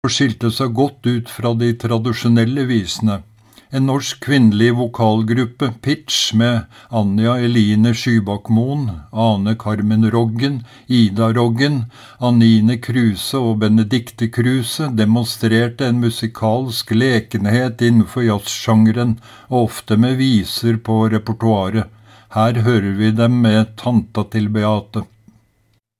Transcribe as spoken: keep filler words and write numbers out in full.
og skilte seg godt ut fra de tradisjonelle visene. En norsk kvinnelig vokalgruppe, Pitch, med Anja Eline Skybakmoen, Ane Carmen Roggen, Ida Roggen, Anine Kruse og Benedikte Kruse, demonstrerte en musikalsk lekenhet innenfor jazzsjangeren, og ofte med viser på repertoaret. Her hører vi dem med Tanta til Beate.